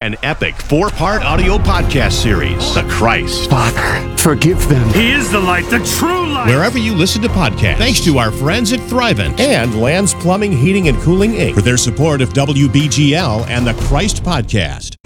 an epic 4-part audio podcast series, The Christ. Father, forgive them. He is the light, the true light. Wherever you listen to podcasts, thanks to our friends at Thrivent and Land's Plumbing, Heating, and Cooling, Inc. for their support of WBGL and The Christ Podcast.